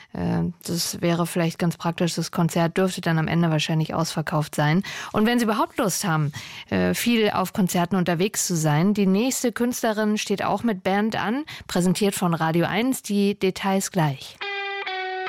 Das wäre vielleicht ganz praktisch. Das Konzert dürfte dann am Ende wahrscheinlich ausverkauft sein. Und wenn Sie überhaupt Lust haben, viel auf Konzerten unterwegs zu sein, die nächste Künstlerin steht auch mit Band an, präsentiert von Radio 1, die Details gleich.